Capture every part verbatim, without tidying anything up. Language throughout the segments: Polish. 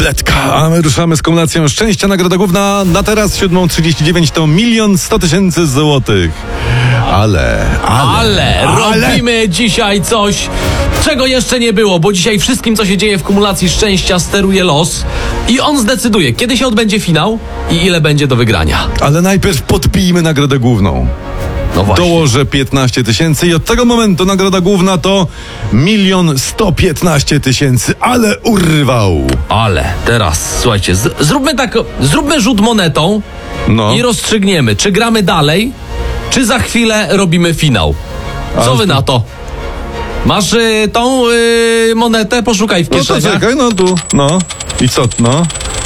ruletka. A my ruszamy z kumulacją szczęścia. Nagroda główna na teraz siódma trzydzieści dziewięć to milion sto tysięcy złotych. Ale, ale, ale, robimy dzisiaj coś, czego jeszcze nie było, bo dzisiaj wszystkim, co się dzieje w kumulacji szczęścia, steruje los i on zdecyduje, kiedy się odbędzie finał i ile będzie do wygrania. Ale najpierw podpijmy nagrodę główną. No właśnie. Dołożę piętnaście tysięcy i od tego momentu nagroda główna to milion sto piętnaście tysięcy. Ale urwał. Ale teraz, słuchajcie, z- zróbmy tak, zróbmy rzut monetą No. i rozstrzygniemy, czy gramy dalej, czy za chwilę robimy finał. Co Ale wy to- na to? Masz y, tą y, monetę? Poszukaj w No to kieszeniach. czekaj, no tu, no. I co, no?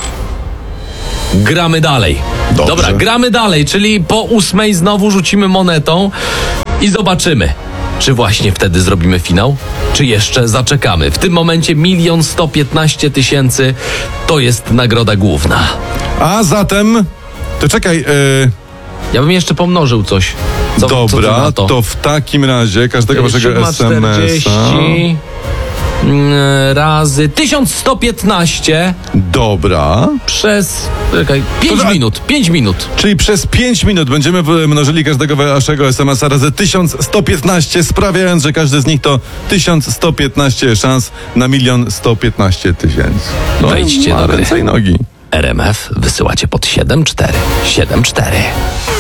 Gramy dalej. Dobrze. Dobra, gramy dalej, czyli po ósmej znowu rzucimy monetą i zobaczymy, czy właśnie wtedy zrobimy finał, czy jeszcze zaczekamy. W tym momencie milion sto piętnaście tysięcy to jest nagroda główna. A zatem, to czekaj, yy, Ja bym jeszcze pomnożył coś. Co, co ty dobra, na to? to w takim razie każdego waszego siódma es em es a. czterdzieści mm, razy tysiąc sto piętnaście Dobra. przez czekaj, pięć To- minut, pięć minut. Czyli przez pięć minut będziemy mnożyli każdego waszego es em es a razy tysiąc sto piętnaście, sprawiając, że każdy z nich to tysiąc sto piętnaście szans na milion sto piętnaście tysięcy. No, Wejdźcie ma na gry. ręce i nogi. R M F wysyłacie pod siedem cztery siedem cztery.